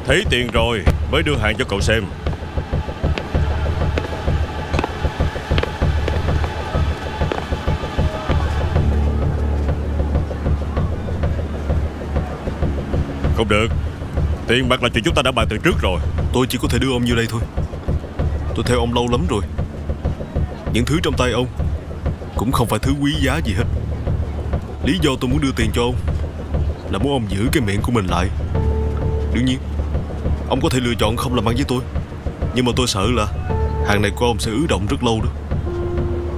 Thấy tiền rồi mới đưa hàng cho cậu xem. Không được, tiền bạc là chuyện chúng ta đã bàn từ trước rồi. Tôi chỉ có thể đưa ông nhiêu đây thôi. Tôi theo ông lâu lắm rồi. Những thứ trong tay ông cũng không phải thứ quý giá gì hết. Lý do tôi muốn đưa tiền cho ông là muốn ông giữ cái miệng của mình lại. Đương nhiên ông có thể lựa chọn không làm ăn với tôi, nhưng mà tôi sợ là hàng này của ông sẽ ứ động rất lâu đó.